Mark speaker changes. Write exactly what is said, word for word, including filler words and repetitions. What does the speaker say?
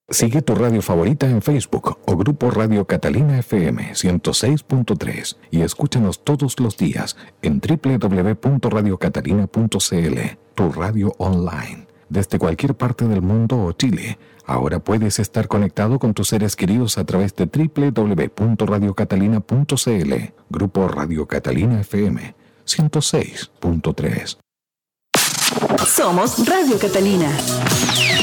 Speaker 1: Sigue tu radio favorita en Facebook o Grupo Radio Catalina F M ciento seis punto tres y escúchanos todos los días en doble u doble u doble u punto radio catalina punto c l, tu radio online. Desde cualquier parte del mundo o Chile, ahora puedes estar conectado con tus seres queridos a través de doble u doble u doble u punto radio catalina punto c l. Grupo Radio Catalina F M ciento seis punto tres.
Speaker 2: Somos Radio Catalina.